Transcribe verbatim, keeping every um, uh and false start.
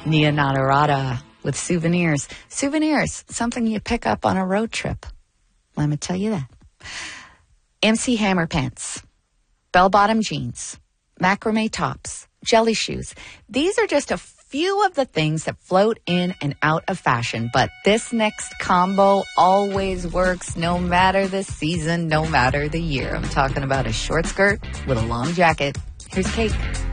Nia Nadarata with Souvenirs. Souvenirs, something you pick up on a road trip. Let me tell you that. M C Hammer pants, bell-bottom jeans, macrame tops, jelly shoes. These are just a few of the things that float in and out of fashion, but this next combo always works no matter the season, no matter the year. I'm talking about a short skirt with a long jacket. Here's Kate.